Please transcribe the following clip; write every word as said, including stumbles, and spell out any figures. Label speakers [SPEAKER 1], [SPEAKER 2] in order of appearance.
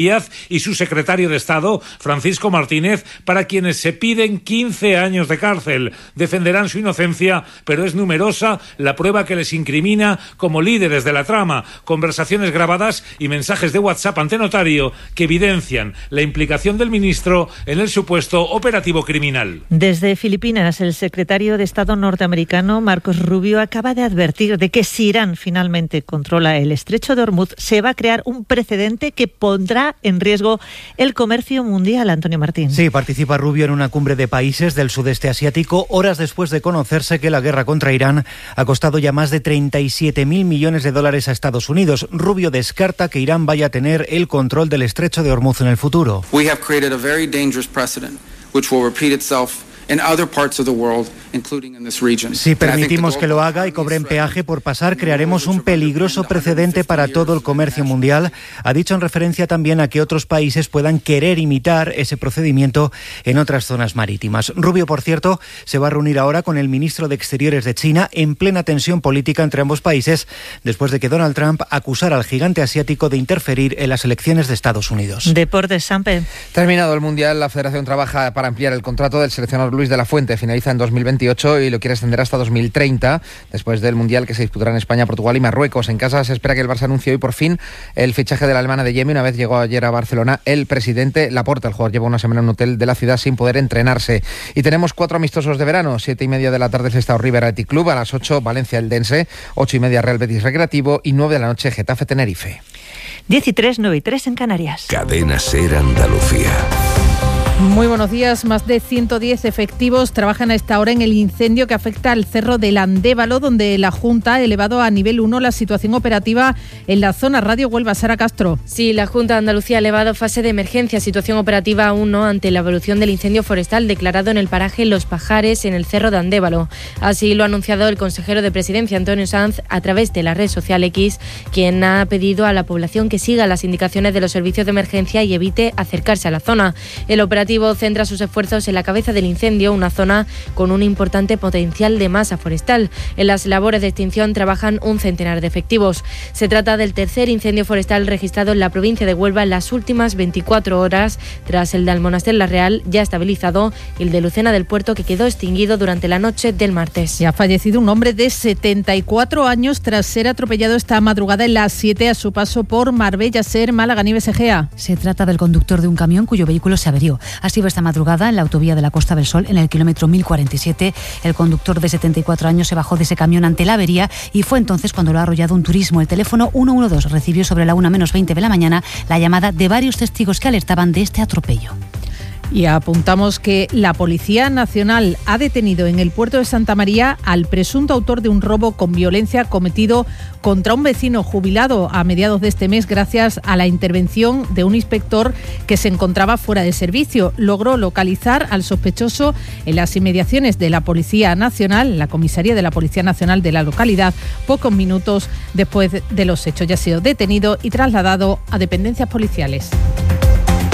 [SPEAKER 1] y su secretario de Estado, Francisco Martínez, para quienes se piden quince años de cárcel. Defenderán su inocencia, pero es numerosa la prueba que les incrimina como líderes de la trama. Conversaciones grabadas y mensajes de WhatsApp ante notario que evidencian la implicación del ministro en el supuesto operativo criminal.
[SPEAKER 2] Desde Filipinas, el secretario de Estado norteamericano, Marcos Rubio, acaba de advertir de que si Irán finalmente controla el estrecho de Hormuz, se va a crear un precedente que pondrá en riesgo el comercio mundial. Antonio Martín.
[SPEAKER 3] Sí, participa Rubio en una cumbre de países del sudeste asiático, horas después de conocerse que la guerra contra Irán ha costado ya más de treinta y siete mil millones de dólares a Estados Unidos. Rubio descarta que Irán vaya a tener el control del estrecho de Hormuz en el futuro.
[SPEAKER 4] We have created a very dangerous precedent which will repeat itself in other parts of the world, including in this region.
[SPEAKER 3] Si permitimos que lo haga y cobren peaje por pasar, crearemos un peligroso precedente para todo el comercio mundial. Ha dicho en referencia también a que otros países puedan querer imitar ese procedimiento en otras zonas marítimas. Rubio, por cierto, se va a reunir ahora con el ministro de Exteriores de China en plena tensión política entre ambos países, después de que Donald Trump acusara al gigante asiático de interferir en las elecciones de Estados Unidos.
[SPEAKER 2] Deportes, Sampe.
[SPEAKER 5] Terminado el Mundial, la Federación trabaja para ampliar el contrato del seleccionador Luis de la Fuente. Finaliza en dos mil veintiocho y lo quiere extender hasta dos mil treinta, después del Mundial que se disputará en España, Portugal y Marruecos. En casa se espera que el Barça anuncie hoy por fin el fichaje de la alemana de Yemi. Una vez llegó ayer a Barcelona el presidente Laporta. El jugador lleva una semana en un hotel de la ciudad sin poder entrenarse. Y tenemos cuatro amistosos de verano. Siete y media de la tarde Sestao River Athletic Club, a las ocho Valencia Eldense, ocho y media Real Betis Recreativo y nueve de la noche Getafe Tenerife.
[SPEAKER 2] diez y tres, nueve y tres en Canarias.
[SPEAKER 6] Cadena SER Andalucía.
[SPEAKER 7] Muy buenos días. Más de ciento diez efectivos trabajan a esta hora en el incendio que afecta al Cerro del Andévalo, donde la Junta ha elevado a nivel uno la situación operativa en la zona. Radio Huelva, Sara Castro.
[SPEAKER 8] Sí, la Junta de Andalucía ha elevado fase de emergencia, situación operativa uno, ante la evolución del incendio forestal declarado en el paraje Los Pajares, en el Cerro de Andévalo. Así lo ha anunciado el consejero de Presidencia, Antonio Sanz, a través de la red social X, quien ha pedido a la población que siga las indicaciones de los servicios de emergencia y evite acercarse a la zona. El operativo centra sus esfuerzos en la cabeza del incendio, una zona con un importante potencial de masa forestal. En las labores de extinción trabajan un centenar de efectivos. Se trata del tercer incendio forestal registrado en la provincia de Huelva en las últimas veinticuatro horas, tras el de Almonaster La Real, ya estabilizado, y el de Lucena del Puerto, que quedó extinguido durante la noche del martes.
[SPEAKER 7] Y ha fallecido un hombre de setenta y cuatro años tras ser atropellado esta madrugada en la A siete a su paso por Marbella, Ser, Málaga, Nieves Egea.
[SPEAKER 9] Se trata del conductor de un camión cuyo vehículo se averió. Ha sido esta madrugada en la autovía de la Costa del Sol, en el kilómetro mil cuarenta y siete. El conductor de setenta y cuatro años se bajó de ese camión ante la avería y fue entonces cuando lo ha arrollado un turismo. El teléfono uno uno dos recibió sobre la una menos veinte de la mañana la llamada de varios testigos que alertaban de este atropello.
[SPEAKER 7] Y apuntamos que la Policía Nacional ha detenido en el puerto de Santa María al presunto autor de un robo con violencia cometido contra un vecino jubilado a mediados de este mes, gracias a la intervención de un inspector que se encontraba fuera de servicio. Logró localizar al sospechoso en las inmediaciones de la Policía Nacional, la comisaría de la Policía Nacional de la localidad, pocos minutos después de los hechos. Ya ha sido detenido y trasladado a dependencias policiales.